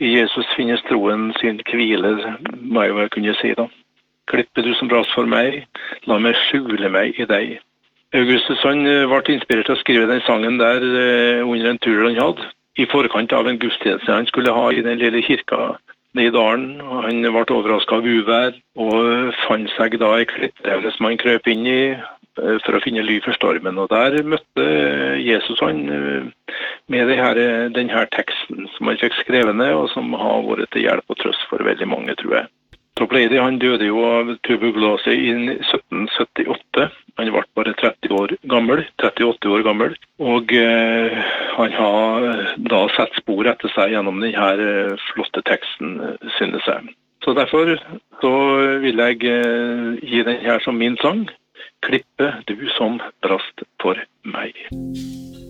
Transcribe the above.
I Jesus finnes troen sin hvile, må jeg vel kunne si da. Klippe du som brast for meg, la meg skjule meg i deg. Augustus han ble inspirert til å skrive den sangen der under en tur han hadde, i forkant av en gudstjeneste han skulle ha i den lille kirka nede i dalen. Han ble overrasket av uvær og fant seg da i klipprevne som han krøp inn i for å finne ly for stormen. Og der møtte Jesus han med denne teksten som han fikk skrevet ned, og som har vært til hjelp og trøst for veldig mange, tror jeg. Top Lady han døde jo av tuberkulose i 1778. Han ble bare 38 år gammel, og han har da sett spor etter seg gjennom denne flotte teksten, synes jeg. Så derfor så vil jeg gi den her som min sang, Klippe du som brast for meg.